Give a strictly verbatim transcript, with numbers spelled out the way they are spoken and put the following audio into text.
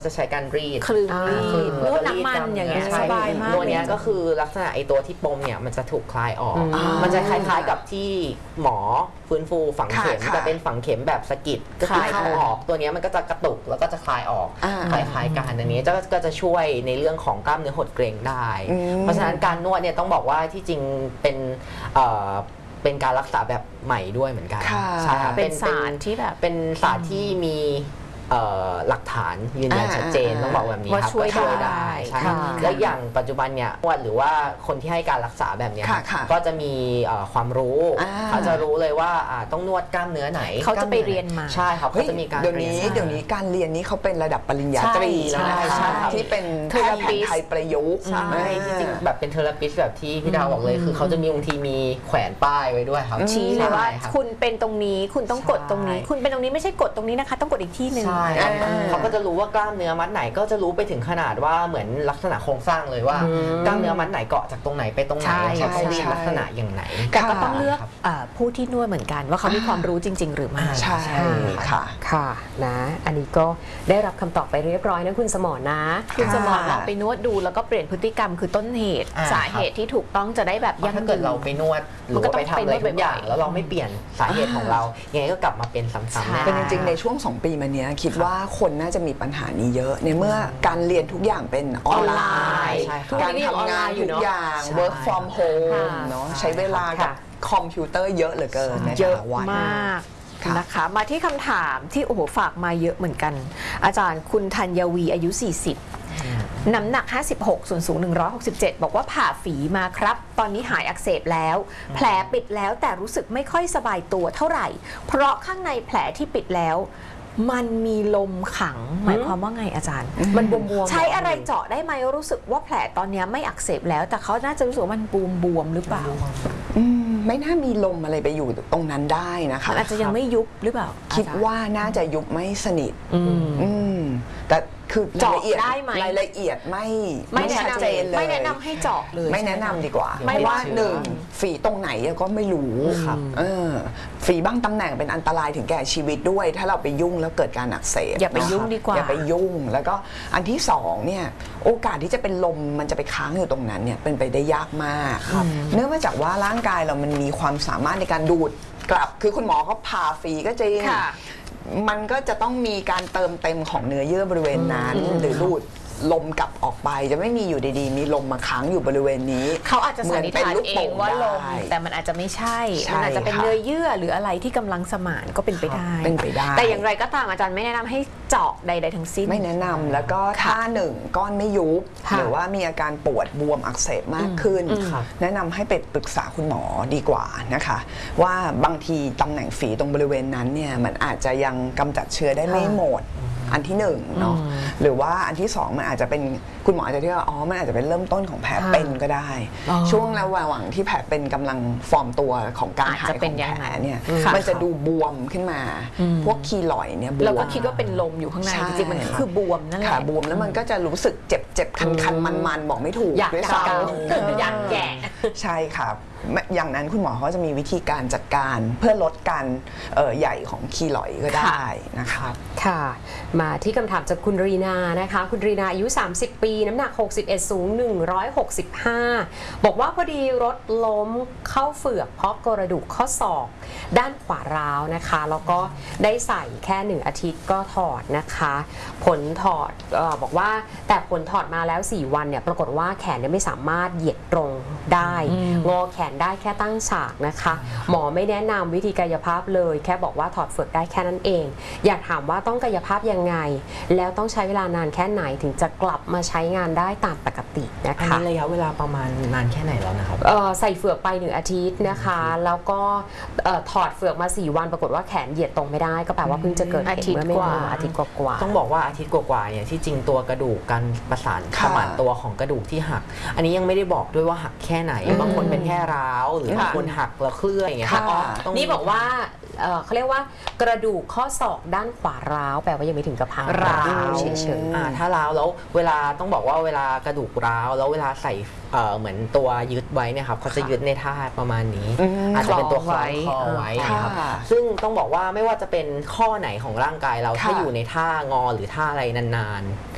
จะใช้การรีดคลึงรีดนวดน้ำมันอย่างเงี้ยสบายมากตัวนี้ก็คือลักษณะไอตัวที่ปมเนี่ยมันจะถูกคลายออกมันจะคล้ายๆกับที่หมอฟื้นฟูฝังเข็มแต่เป็นฝังเข็มแบบสะกิดก็คือเข้าออกตัวนี้มันก็จะกระตุกแล้วก็จะคลายออกคล้ายๆกันอันนี้ก็จะช่วยในเรื่องของกล้ามเนื้อหดเกร็งได้เพราะฉะนั้นการนวดเนี่ยต้องบอกว่าที่จริงเป็นเป็นการรักษาแบบใหม่ด้วยเหมือนกันใช่ค่ะเป็นศาสตร์ที่แบบเป็นศาสตร์ที่มีหลักฐานยืนยันชัดเจนต้องบอกแบบนี้ครับช่วยได้ใช่และอย่างปัจจุบันเนี่ยนวดหรือว่าคนที่ให้การรักษาแบบนี้ก็จะมีความรู้เขาจะรู้เลยว่าต้องนวดกล้ามเนื้อไหนเขาจะไปเรียนมาใช่ครับเขาจะมีการเดี๋ยวนี้เดี๋ยวนี้การเรียนนี้เขาเป็นระดับปริญญาตรีแล้วที่เป็นแพทย์แผนไทยประยุกต์ใช่จริงๆแบบเป็นเทอราปิสแบบที่พี่ดาวบอกเลยคือเขาจะมีบางทีมีแขวนป้ายไว้ด้วยครับชี้เลยว่าคุณเป็นตรงนี้คุณต้องกดตรงนี้คุณเป็นตรงนี้ไม่ใช่กดตรงนี้นะคะต้องกดอีกที่หนึ่งเขาก็จะรู้ว่ากล้ามเนื้อมัดไหนก็จะรู้ไปถึงขนาดว่าเหมือนลักษณะโครงสร้างเลยว่ากล้ามเนื้อมัดไหนเกาะจากตรงไหนไปตรงไหนเขาต้องเรียนลักษณะอย่างไหนแต่ก็ต้องเลือกผู้ที่นวดเหมือนกันว่าเขามีความรู้จริงๆหรือไม่ใช่ค่ะค่ะนะอันนี้ก็ได้รับคำตอบไปเรียบร้อยนะคุณสมรนะคุณสมรลองไปนวดดูแล้วก็เปลี่ยนพฤติกรรมคือต้นเหตุสาเหตุที่ถูกต้องจะได้แบบยั่งยืนถ้าเกิดเราไปนวดหรือว่าไปทำอะไรทุกอย่างแล้วเราไม่เปลี่ยนสาเหตุของเรายังไงก็กลับมาเป็นซ้ำๆเป็นจริงๆในช่วงสองปีมานี้คิดว่าคนน่าจะมีปัญหานี้เยอะในเมื่อการเรียนทุกอย่างเป็นออนไลน์การทำงานทุกอย่าง work from home เนาะใช้เวลากับคอมพิวเตอร์เยอะเหลือเกินในเยอะมากนะคะมาที่คำถามที่โอ้โหฝากมาเยอะเหมือนกันอาจารย์คุณธัญวีอายุสี่สิบน้ำหนักห้าสิบหกส่วนสูงหนึ่งร้อยหกสิบเจ็ดบอกว่าผ่าฝีมาครับตอนนี้หายอักเสบแล้วแผลปิดแล้วแต่รู้สึกไม่ค่อยสบายตัวเท่าไหร่เพราะข้างในแผลที่ปิดแล้วมันมีลมขังหมายความว่าไงอาจารย์มันบวมๆใช้อะไรเจาะได้ไหมรู้สึกว่าแผลตอนนี้ไม่อักเสบแล้วแต่เขาน่าจะรู้สึกว่ามันบวมบวมหรือเปล่าไม่น่ามีลมอะไรไปอยู่ตรงนั้นได้นะคะอาจจะยังไม่ยุบหรือเปล่าคิดว่าน่าจะยุบไม่สนิทแต่คือเจาะได้ไหมรายละเอียดไม่ไม่ชัดเจนเลยไม่แนะนำให้เจาะเลยไม่แนะนำดีกว่าเพราะว่าหนึ่งฝีตรงไหนก็ไม่รู้ฝีบ้างตำแหน่งเป็นอันตรายถึงแก่ชีวิตด้วยถ้าเราไปยุ่งแล้วเกิดการอักเสบอย่าไปยุ่งดีกว่าอย่าไปยุ่งแล้วก็อันที่สองเนี่ยโอกาสที่จะเป็นลมมันจะไปค้างอยู่ตรงนั้นเนี่ยเป็นไปได้ยากมากเนื่องมาจากว่าร่างกายเรามันมีความสามารถในการดูดกลับคือคุณหมอเขาผ่าฝีก็จริงมันก็จะต้องมีการเติมเต็มของเนื้อเยื่อบริเวณนั้นหรือดูดลมกลับออกไปจะไม่มีอยู่ดีๆมีลมมาค้างอยู่บริเวณนี้เขาอาจจะสันนิษฐานเองว่าลมแต่มันอาจจะไม่ใช่มันอาจจะเป็นเนื้อเยื่อหรืออะไรที่กำลังสมานก็เป็นไปได้เป็นไปได้แต่อย่างไรก็ตามอาจารย์ไม่แนะนำให้เจาะใดๆทั้งสิ้นไม่แนะนำแล้วก็ถ้าหนึ่งก้อนไม่ยุบหรือว่ามีอาการปวดบวมอักเสบมากขึ้นแนะนำให้ไปปรึกษาคุณหมอดีกว่านะคะว่าบางทีตำแหน่งฝีตรงบริเวณนั้นเนี่ยมันอาจจะยังกำจัดเชื้อได้ไม่หมดอันที่หนึ่งเนาะหรือว่าอันที่สองมันอาจจะเป็นคุณหมออาจจะที่ว่าอ๋อมันอาจจะเป็นเริ่มต้นของแผลเป็นก็ได้ช่วงระหว่างที่แผลเป็นกำลังฟอร์มตัวของการหายของแผลเนี่ยมันจะดูบวมขึ้นมาพวกคีลอยเนี่ยบวมเราก็คิดว่าเป็นลมอยู่ข้างในจริงๆมันคือบวมนั่นแหละบวมแล้วมันก็จะรู้สึกเจ็บเจ็บคันคันมันมันบอกไม่ถูกอยากเกาอยากแกะใช่ครับอย่างนั้นคุณหมอเขาจะมีวิธีการจัดการเพื่อลดการใหญ่ของคีลอยก็ได้นะคะค่ะมาที่คำถามจากคุณรีนานะคะคุณรีนาอายุสามสิบปีน้ำหนักหกสิบเอ็ดสูงหนึ่งร้อยหกสิบห้าบอกว่าพอดีรถล้มเข้าเฝือกเพราะกระดูกข้อศอกด้านขวาร้าวนะคะแล้วก็ได้ใส่แค่หนึ่งอาทิตย์ก็ถอดนะคะผลถอดเอ่อบอกว่าแต่ผลถอดมาแล้วสี่วันเนี่ยปรากฏว่าแขนเนี่ยไม่สามารถเหยียดตรงได้งอแขนได้แค่ตั้งฉากนะคะหมอไม่แนะนำวิธีกายภาพเลยแค่บอกว่าถอดเฝือกได้แค่นั้นเองอยากถามว่าต้องกายภาพยังไงแล้วต้องใช้เวลานานแค่ไหนถึงจะกลับมาใช้งานได้ตามปกตินะคะอันนี้ระยะเวลาประมาณนานแค่ไหนแล้วนะครับใส่เฝือกไปหนึ่งอาทิตย์นะคะแล้วก็ถอดเฝือกมาสี่วันปรากฏว่าแขนเหยียดตรงไม่ได้ก็แปลว่าเพิ่งจะเกิดอาทิตย์กว่าอาทิตย์กว่าต้องบอกว่าอาทิตย์กว่าเนี่ยที่จริงตัวกระดูกการประสานขมานตัวของกระดูกที่หักอันนี้ยังไม่ได้บอกด้วยว่าหักแค่ไหนบางคนเป็นแค่ร้าวหรือบางคนหักแล้วเคลื่อนอย่างเงี้ยนี่บอกว่าเขาเรียกว่ากระดูกข้อศอกด้านขวาร้าวแปลว่ายังไม่ถึงกับพังร้าวเฉยๆถ้าร้าวแล้วเวลาต้องบอกว่าเวลากระดูกร้าวแล้วเวลาใส่เหมือนตัวยึดไว้เนี่ยครับเขาจะยึดในท่าประมาณนี้อาจจะเป็นตัวคล้องคอไว้นะครับซึ่งต้องบอกว่าไม่ว่าจะเป็นข้อไหนของร่างกายเราถ้าอยู่ในท่างอหรือท่าอะไรนาน